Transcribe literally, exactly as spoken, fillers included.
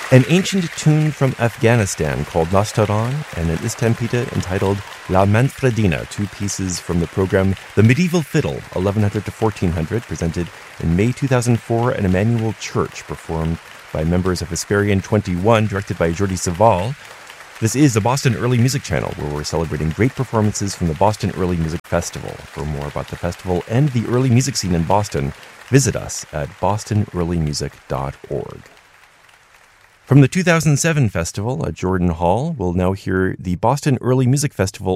An ancient tune from Afghanistan called Nastaran, and an Istampita entitled La Manfredina, two pieces from the program The Medieval Fiddle, eleven hundred to fourteen hundred, presented in May two thousand four at Emmanuel Church, performed by members of Hesperian twenty-one, directed by Jordi Saval. This is the Boston Early Music Channel, where we're celebrating great performances from the Boston Early Music Festival. For more about the festival and the early music scene in Boston, visit us at boston early music dot org. From the two thousand seven festival at Jordan Hall, we'll now hear the Boston Early Music Festival